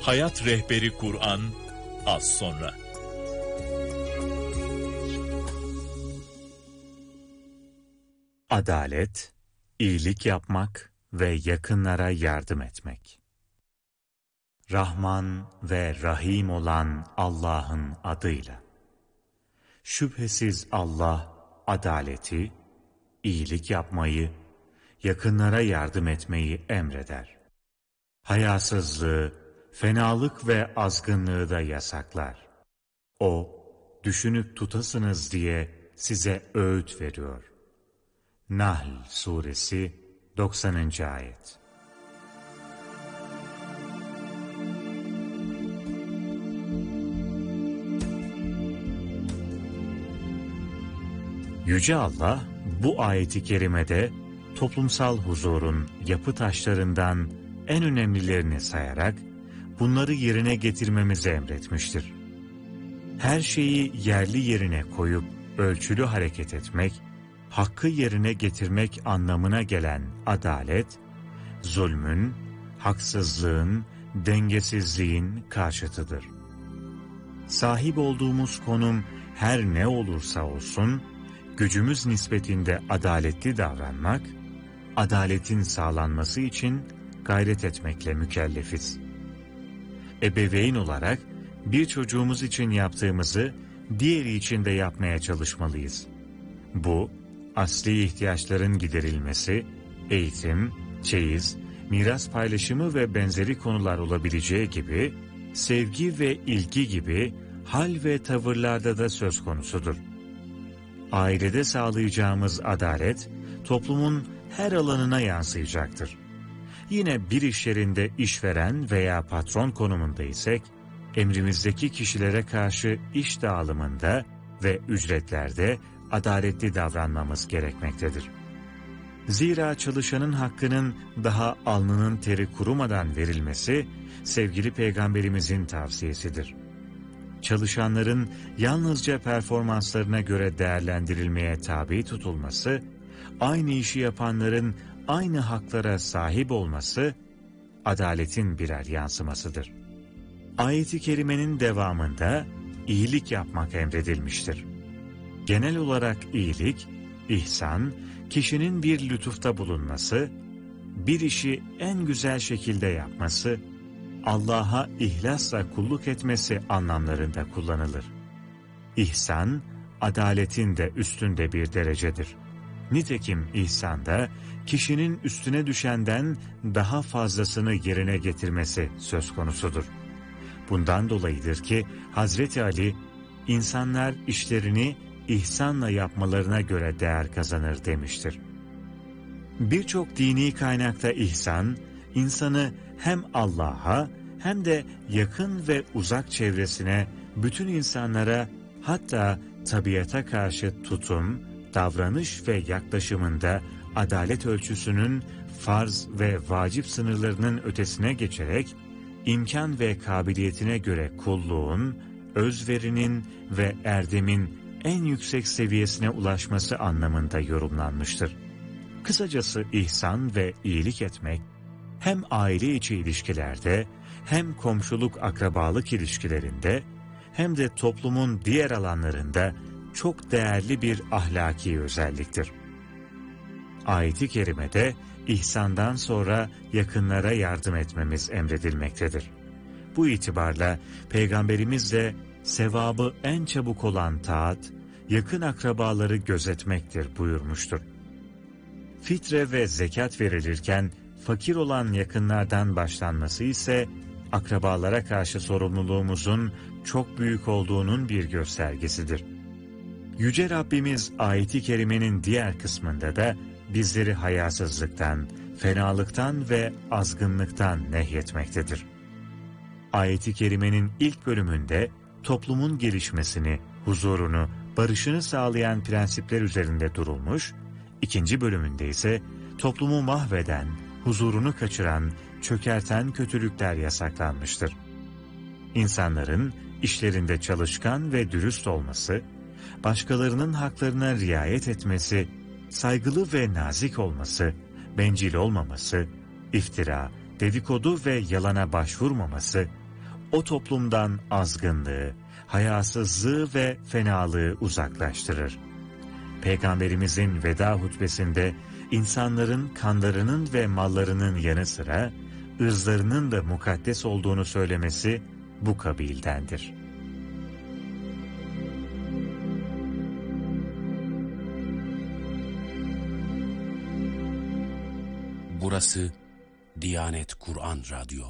Hayat Rehberi Kur'an az sonra. Adalet, iyilik yapmak ve yakınlara yardım etmek. Rahman ve Rahim olan Allah'ın adıyla. Şüphesiz Allah, adaleti, iyilik yapmayı, yakınlara yardım etmeyi emreder. Hayasızlığı, fenalık ve azgınlığı da yasaklar. O, düşünüp tutasınız diye size öğüt veriyor. Nahl Suresi 90. Ayet. Yüce Allah, bu ayeti kerimede toplumsal huzurun yapı taşlarından en önemlilerini sayarak bunları yerine getirmemizi emretmiştir. Her şeyi yerli yerine koyup ölçülü hareket etmek, hakkı yerine getirmek anlamına gelen adalet, zulmün, haksızlığın, dengesizliğin karşıtıdır. Sahip olduğumuz konum her ne olursa olsun, gücümüz nispetinde adaletli davranmak, adaletin sağlanması için gayret etmekle mükellefiz. Ebeveyn olarak bir çocuğumuz için yaptığımızı diğeri için de yapmaya çalışmalıyız. Bu, asli ihtiyaçların giderilmesi, eğitim, çeyiz, miras paylaşımı ve benzeri konular olabileceği gibi, sevgi ve ilgi gibi hal ve tavırlarda da söz konusudur. Ailede sağlayacağımız adalet, toplumun her alanına yansıyacaktır. Yine bir iş yerinde işveren veya patron konumunda isek, emrimizdeki kişilere karşı iş dağılımında ve ücretlerde adaletli davranmamız gerekmektedir. Zira çalışanın hakkının daha alnının teri kurumadan verilmesi, sevgili Peygamberimizin tavsiyesidir. Çalışanların yalnızca performanslarına göre değerlendirilmeye tabi tutulması, aynı işi yapanların aynı haklara sahip olması, adaletin birer yansımasıdır. Ayet-i kerimenin devamında iyilik yapmak emredilmiştir. Genel olarak iyilik, ihsan, kişinin bir lütufta bulunması, bir işi en güzel şekilde yapması, Allah'a ihlasla kulluk etmesi anlamlarında kullanılır. İhsan, adaletin de üstünde bir derecedir. Nitekim ihsanda, kişinin üstüne düşenden daha fazlasını yerine getirmesi söz konusudur. Bundan dolayıdır ki Hazreti Ali, insanlar işlerini ihsanla yapmalarına göre değer kazanır demiştir. Birçok dini kaynakta ihsan, insanı hem Allah'a hem de yakın ve uzak çevresine, bütün insanlara, hatta tabiata karşı tutum, davranış ve yaklaşımında adalet ölçüsünün farz ve vacip sınırlarının ötesine geçerek, imkan ve kabiliyetine göre kulluğun, özverinin ve erdemin en yüksek seviyesine ulaşması anlamında yorumlanmıştır. Kısacası ihsan ve iyilik etmek, hem aile içi ilişkilerde, hem komşuluk akrabalık ilişkilerinde, hem de toplumun diğer alanlarında çok değerli bir ahlaki özelliktir. Ayet-i kerimede ihsandan sonra yakınlara yardım etmemiz emredilmektedir. Bu itibarla Peygamberimiz de sevabı en çabuk olan taat, yakın akrabaları gözetmektir buyurmuştur. Fitre ve zekat verilirken fakir olan yakınlardan başlanması ise akrabalara karşı sorumluluğumuzun çok büyük olduğunun bir göstergesidir. Yüce Rabbimiz ayet-i kerimenin diğer kısmında da bizleri hayasızlıktan, fenalıktan ve azgınlıktan nehyetmektedir. Ayet-i kerimenin ilk bölümünde toplumun gelişmesini, huzurunu, barışını sağlayan prensipler üzerinde durulmuş, ikinci bölümünde ise toplumu mahveden, huzurunu kaçıran, çökerten kötülükler yasaklanmıştır. İnsanların işlerinde çalışkan ve dürüst olması, başkalarının haklarına riayet etmesi, saygılı ve nazik olması, bencil olmaması, iftira, dedikodu ve yalana başvurmaması, o toplumdan azgınlığı, hayasızlığı ve fenalığı uzaklaştırır. Peygamberimizin veda hutbesinde insanların kanlarının ve mallarının yanı sıra ırzlarının da mukaddes olduğunu söylemesi bu kabildendir. Burası Diyanet Kur'an Radyo.